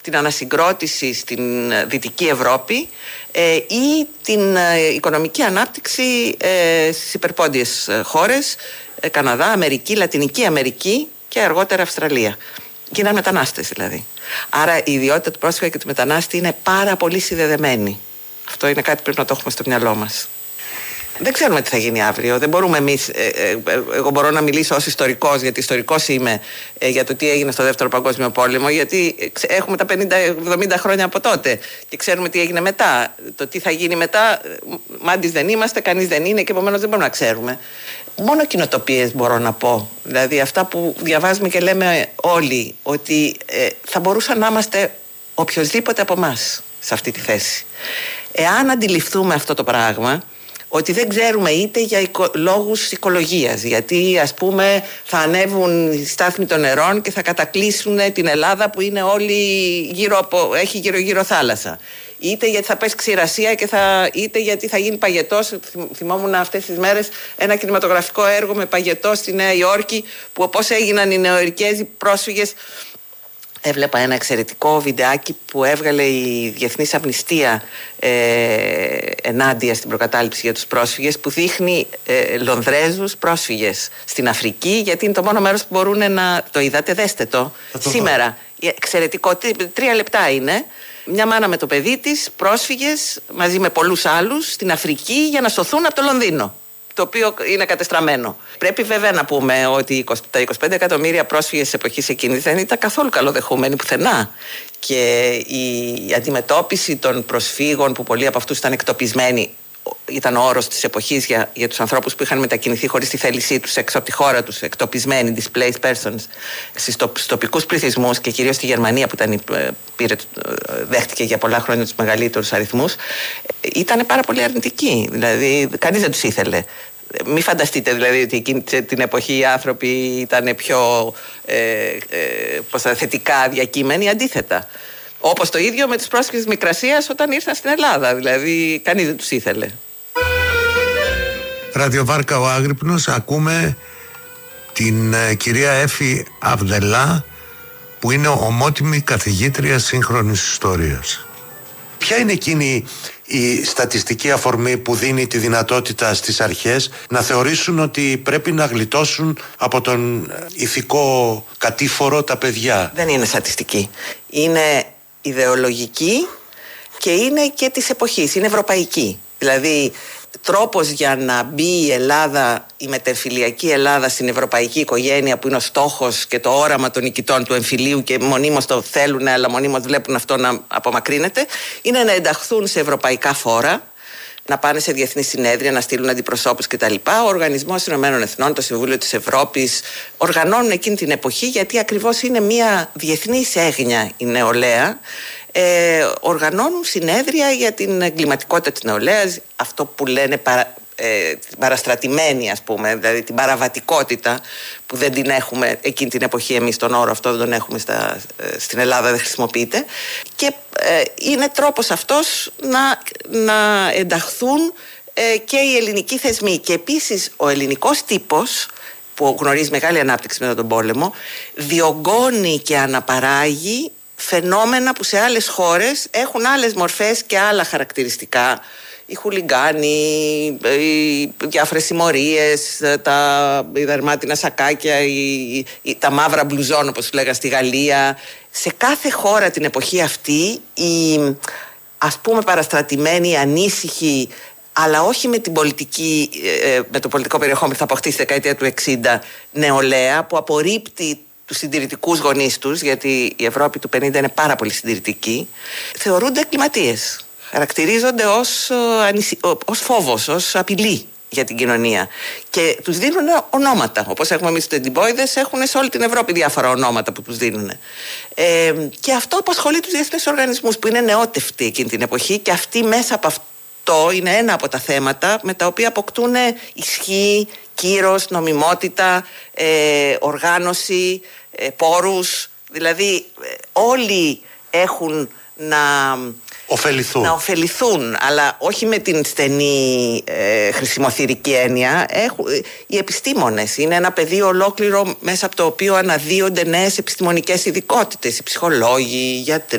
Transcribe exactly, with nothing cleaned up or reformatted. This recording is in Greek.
την ανασυγκρότηση στην Δυτική Ευρώπη ε, ή την ε, οικονομική ανάπτυξη ε, στις υπερπόντιες χώρες, ε, Καναδά, Αμερική, Λατινική Αμερική και αργότερα Αυστραλία. Γίνανε μετανάστες δηλαδή. Άρα η ιδιότητα του πρόσφυγα και του μετανάστη είναι πάρα πολύ συνδεδεμένη. Αυτό είναι κάτι που πρέπει να το έχουμε στο μυαλό μας. Δεν ξέρουμε τι θα γίνει αύριο. Δεν μπορούμε εμείς. Ε, ε, εγώ μπορώ να μιλήσω ως ιστορικός, γιατί ιστορικός είμαι, ε, για το τι έγινε στο Δεύτερο Παγκόσμιο Πόλεμο, γιατί έχουμε τα πενήντα εβδομήντα χρόνια από τότε και ξέρουμε τι έγινε μετά. Το τι θα γίνει μετά, μάντις δεν είμαστε, κανείς δεν είναι και επομένως δεν μπορούμε να ξέρουμε. Μόνο κοινοτοπίες μπορώ να πω. Δηλαδή αυτά που διαβάζουμε και λέμε όλοι, ότι ε, θα μπορούσαν να είμαστε οποιοσδήποτε από εμάς σε αυτή τη θέση. Εάν αντιληφθούμε αυτό το πράγμα, ότι δεν ξέρουμε είτε για οικο, λόγους οικολογίας, γιατί ας πούμε θα ανέβουν οι στάθμοι των νερών και θα κατακλείσουν την Ελλάδα που είναι όλη γύρω από, έχει γύρω γύρω θάλασσα, είτε γιατί θα πέσει ξηρασία και θα, είτε γιατί θα γίνει παγετός. Θυμόμουν αυτές τις μέρες ένα κινηματογραφικό έργο με παγετό στη Νέα Υόρκη, που όπως έγιναν οι νεοειρκέζοι πρόσφυγες. Έβλεπα ένα εξαιρετικό βιντεάκι που έβγαλε η Διεθνής Αμνηστία ε, ενάντια στην προκατάληψη για τους πρόσφυγες, που δείχνει ε, Λονδρέζους πρόσφυγες στην Αφρική, γιατί είναι το μόνο μέρος που μπορούν να... Το είδατε, δέστε το, το σήμερα. Το... Εξαιρετικό, τρία λεπτά είναι. Μια μάνα με το παιδί της, πρόσφυγες, μαζί με πολλούς άλλους, στην Αφρική για να σωθούν από το Λονδίνο, το οποίο είναι κατεστραμμένο. Πρέπει βέβαια να πούμε ότι τα είκοσι πέντε εκατομμύρια πρόσφυγες της εποχής εκείνης δεν ήταν καθόλου καλοδεχούμενοι πουθενά. Και η αντιμετώπιση των προσφύγων, που πολλοί από αυτούς ήταν εκτοπισμένοι, ήταν ο όρος της εποχής για, για τους ανθρώπους που είχαν μετακινηθεί χωρίς τη θέλησή τους έξω από τη χώρα τους, εκτοπισμένοι, displaced persons, στις τοπικούς πληθυσμούς και κυρίως στη Γερμανία, που ήταν, πήρε, δέχτηκε για πολλά χρόνια τους μεγαλύτερους αριθμούς, ήταν πάρα πολύ αρνητικοί. Δηλαδή, κανείς δεν τους ήθελε. Μην φανταστείτε δηλαδή ότι εκείνη την εποχή οι άνθρωποι ήταν πιο ε, ε, θετικά διακείμενοι, αντίθετα. Όπως το ίδιο με τους πρόσφυγες της Μικρασίας όταν ήρθαν στην Ελλάδα. Δηλαδή, κανείς δεν τους ήθελε. Ραδιοβάρκα ο Άγρυπνος. Ακούμε την ε, κυρία Έφη Αβδελά, που είναι ομότιμη καθηγήτρια σύγχρονης ιστορίας. Ποια είναι εκείνη η στατιστική αφορμή που δίνει τη δυνατότητα στις αρχές να θεωρήσουν ότι πρέπει να γλιτώσουν από τον ηθικό κατήφορο τα παιδιά? Δεν είναι στατιστική. Είναι ιδεολογική και είναι και της εποχής. Είναι ευρωπαϊκή. Δηλαδή, τρόπος για να μπει η Ελλάδα, η μετεμφυλιακή Ελλάδα, στην ευρωπαϊκή οικογένεια, που είναι ο στόχος και το όραμα των νικητών του εμφυλίου και μονίμως το θέλουν, αλλά μονίμως βλέπουν αυτό να απομακρύνεται, είναι να ενταχθούν σε ευρωπαϊκά φόρα, να πάνε σε διεθνή συνέδρια, να στείλουν αντιπροσώπους κτλ. Ο Οργανισμός Ηνωμένων Εθνών, το Συμβούλιο της Ευρώπης οργανώνουν εκείνη την εποχή, γιατί ακριβώς είναι μια διεθνής έγνοια η νεολαία. Ε, οργανώνουν συνέδρια για την εγκληματικότητα της νεολαίας, αυτό που λένε παρα, ε, παραστρατημένη, ας πούμε, δηλαδή την παραβατικότητα, που δεν την έχουμε εκείνη την εποχή εμείς, τον όρο αυτό δεν τον έχουμε στα, ε, στην Ελλάδα, δεν χρησιμοποιείται, και ε, είναι τρόπος αυτός να, να ενταχθούν ε, και οι ελληνικοί θεσμοί. Και επίσης ο ελληνικός τύπος, που γνωρίζει μεγάλη ανάπτυξη μετά τον πόλεμο, διωγγώνει και αναπαράγει φαινόμενα που σε άλλες χώρες έχουν άλλες μορφές και άλλα χαρακτηριστικά. Οι χουλιγκάνοι, οι διάφορες συμμορίες, τα δερμάτινα σακάκια, οι, οι, τα μαύρα μπλουζόν, όπως λέγα στη Γαλλία. Σε κάθε χώρα την εποχή αυτή, η, ας πούμε, παραστρατημένη, ανήσυχη, αλλά όχι με, την πολιτική, με το πολιτικό περιεχόμενο που θα αποκτήσει στη δεκαετία του εξήντα, νεολαία που απορρίπτει τους συντηρητικούς γονείς τους, γιατί η Ευρώπη του πενήντα είναι πάρα πολύ συντηρητική, θεωρούνται εγκληματίες. Χαρακτηρίζονται ως, ως φόβος, ως απειλή για την κοινωνία. Και τους δίνουν ονόματα. Όπως έχουμε εμείς τους τεντιμπόιδες, έχουν σε όλη την Ευρώπη διάφορα ονόματα που τους δίνουν. Ε, και αυτό απασχολεί τους διεθνείς οργανισμούς, που είναι νεότευτοι εκείνη την εποχή, και αυτοί μέσα από αυτό είναι ένα από τα θέματα με τα οποία αποκτούν ισχύ, κύρος, νομιμότητα, ε, οργάνωση, ε, πόρους. Δηλαδή ε, όλοι έχουν να ωφεληθούν. να ωφεληθούν, αλλά όχι με την στενή ε, χρησιμοθυρική έννοια. Έχουν, οι επιστήμονες είναι ένα πεδίο ολόκληρο μέσα από το οποίο αναδύονται νέες επιστημονικές ειδικότητες, οι ψυχολόγοι, οι γιατροί,